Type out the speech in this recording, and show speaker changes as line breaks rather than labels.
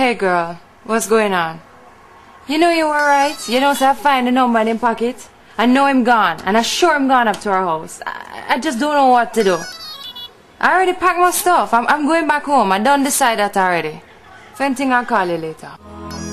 Hey girl, what's going on? You know you were right. You know, so I find the number in him pocket. I know him gone, and I sure him gone up to our house. I just don't know what to do. I already packed my stuff. I'm going back home. I done decide that already. If anything, I'll call you later.